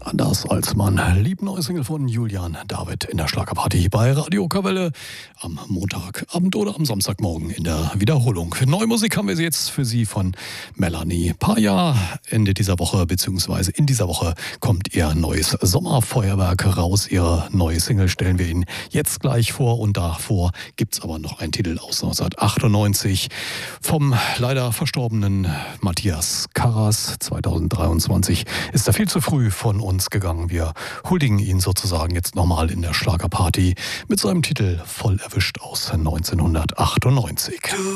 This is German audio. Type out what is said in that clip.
Das als Mann. Lieb neue Single von Julian David in der Schlagerparty bei Radio Kavelle am Montagabend oder am Samstagmorgen in der Wiederholung. Neue Musik haben wir jetzt für Sie von Melanie Paya. Ende dieser Woche bzw. in dieser Woche kommt ihr neues Sommerfeuerwerk raus. Ihre neue Single stellen wir Ihnen jetzt gleich vor und davor gibt es aber noch einen Titel aus 1998 vom leider verstorbenen Matthias Karas. 2023 ist er viel zu früh von uns gegangen. Wir huldigen ihn sozusagen jetzt nochmal in der Schlagerparty mit seinem Titel Voll erwischt aus 1998.